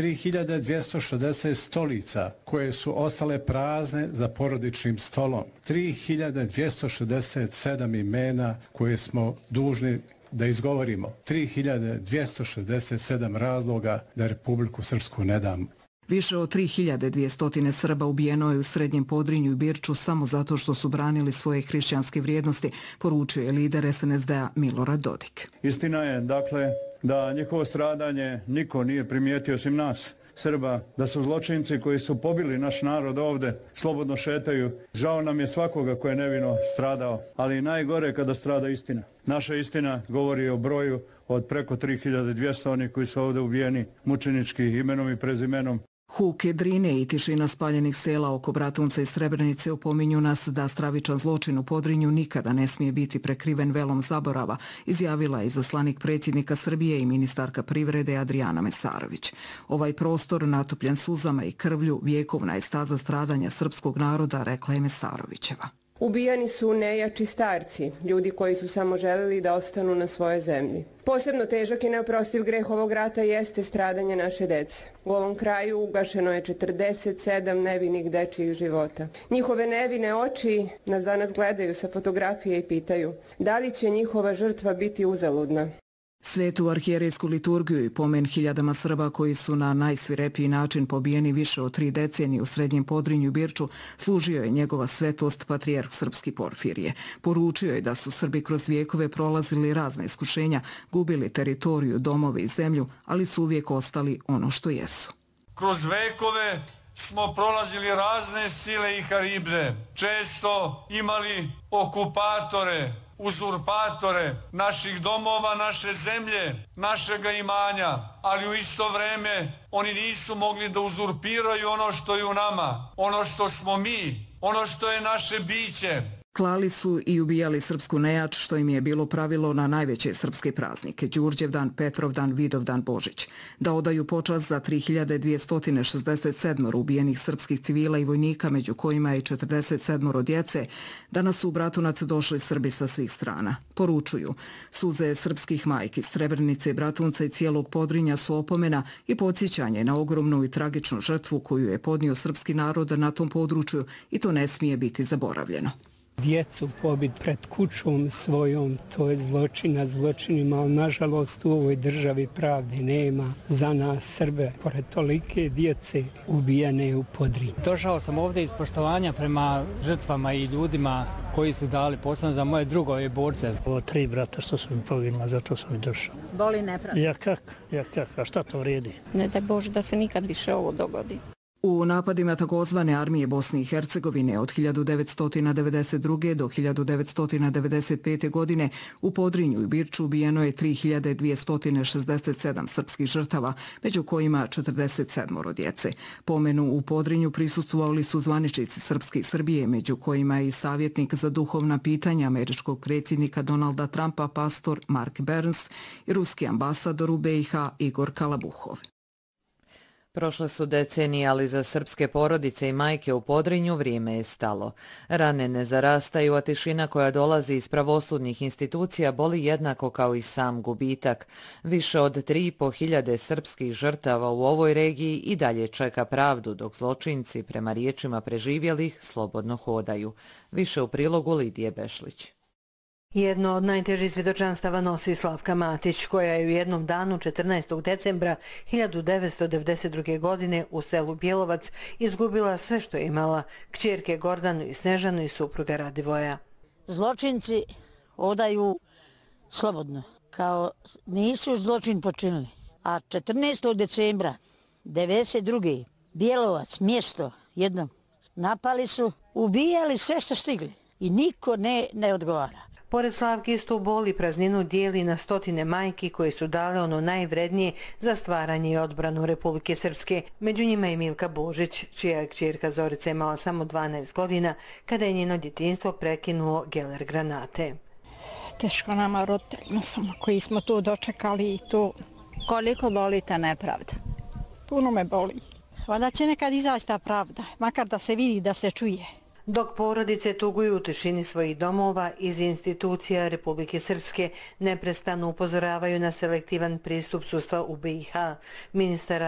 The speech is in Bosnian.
3260 stolica koje su ostale prazne za porodičnim stolom, 3267 imena koje smo dužni da izgovorimo, 3267 razloga da Republiku Srpsku ne damo. Više od 3200 Srba ubijeno je u Srednjem Podrinju i Birču samo zato što su branili svoje hrišćanske vrijednosti, poručio je lider SNSD-a Milorad Dodik. Istina je, dakle, da njihovo stradanje niko nije primijetio osim nas, Srba, da su zločinci koji su pobili naš narod ovde, slobodno šetaju. Žao nam je svakoga ko je nevino stradao, ali najgore kada strada istina. Naša istina govori o broju od preko 3200 onih koji su ovde ubijeni mučenički imenom i prezimenom. Huke, Drine i tišina spaljenih sela oko Bratunca i Srebrenice opominju nas da stravičan zločin u Podrinju nikada ne smije biti prekriven velom zaborava, izjavila je izaslanik predsjednika Srbije i ministarka privrede Adrijana Mesarović. Ovaj prostor, natopljen suzama i krvlju, vjekovna je staza stradanja srpskog naroda, rekla je Mesarovićeva. Ubijani su nejači starci, ljudi koji su samo želeli da ostanu na svojoj zemlji. Posebno težak i neoprostiv greh ovog rata jeste stradanje naše dece. U ovom kraju ugašeno je 47 nevinih dečjih života. Njihove nevine oči nas danas gledaju sa fotografije i pitaju da li će njihova žrtva biti uzaludna. Svetu arhijerejsku liturgiju i pomen hiljadama Srba koji su na najsvirepiji način pobijeni više od 3 decenije u Srednjem Podrinju i Birču služio je njegova svetost patrijarh srpski Porfirije. Poručio je da su Srbi kroz vijekove prolazili razne iskušenja, gubili teritoriju, domove i zemlju, ali su uvijek ostali ono što jesu. Kroz vekove smo prolazili razne sile i kalibre, često imali okupatore, uzurpatore naših domova, naše zemlje, našega imanja, ali u isto vreme oni nisu mogli da uzurpiraju ono što je u nama, ono što smo mi, ono što je naše biće. Klali su i ubijali srpsku nejač, što im je bilo pravilo na najveće srpske praznike, Đurđevdan, Petrovdan, Vidovdan, Božić. Da odaju počast za 3267 ubijenih srpskih civila i vojnika, među kojima je 47 djece, danas su u Bratunac došli Srbi sa svih strana. Poručuju, suze srpskih majki, Srebrenice, Bratunca i cijelog Podrinja su opomena i podsjećanje na ogromnu i tragičnu žrtvu koju je podnio srpski narod na tom području i to ne smije biti zaboravljeno. Djecu pobit pred kućom svojom, to je zločin nad zločinima, ali nažalost u ovoj državi pravde nema za nas Srbe, pored tolike djece ubijane u Podrinju. Došao sam ovdje iz poštovanja prema žrtvama i ljudima koji su dali, posebno za moje drugove borce. Ovo 3 brata što su mi poginula, zato sam i došao. Boli nepravda? Ja kak, a šta to vrijedi? Ne daj Bože da se nikad više ovo dogodi. U napadima takozvane armije Bosne i Hercegovine od 1992. do 1995. godine u Podrinju i Birču ubijeno je 3267 srpskih žrtava, među kojima 47 djece. Pomenu u Podrinju prisustvovali su zvaničnici Srpske i Srbije, među kojima je i savjetnik za duhovna pitanja američkog predsjednika Donalda Trumpa, pastor Mark Burns, i ruski ambasador u BiH Igor Kalabuhov. Prošle su decenije, ali za srpske porodice i majke u Podrinju vrijeme je stalo. Rane ne zarastaju, a tišina koja dolazi iz pravosudnih institucija boli jednako kao i sam gubitak. Više od 3.500 srpskih žrtava u ovoj regiji i dalje čeka pravdu, dok zločinci, prema riječima preživjelih, slobodno hodaju. Više u prilogu Lidije Bešlić. Jedno od najtežih svjedočanstava nosi Slavka Matić, koja je u jednom danu 14. decembra 1992. godine u selu Bjelovac izgubila sve što je imala, kćerke Gordanu i Snežanu i supruga Radivoja. Zločinci odaju slobodno, kao nisu zločin počinili. A 14. decembra 1992. Bjelovac, mjesto jedno, napali su, ubijali sve što stigli i niko ne odgovara. Pored Slavke istu bol i prazninu dijeli na stotine majki koje su dale ono najvrednije za stvaranje i odbranu Republike Srpske. Među njima je Milka Božić, čija je kćerka Zorica imala samo 12 godina kada je njeno djetinjstvo prekinuo geler granate. Teško nama roditeljima samo koji smo to dočekali i to. Koliko boli ta nepravda? Puno me boli. Valjda će nekad izaći ta pravda, makar da se vidi, da se čuje. Dok porodice tuguju u tišini svojih domova, iz institucija Republike Srpske neprestano upozoravaju na selektivan pristup sudstva u BiH. Ministar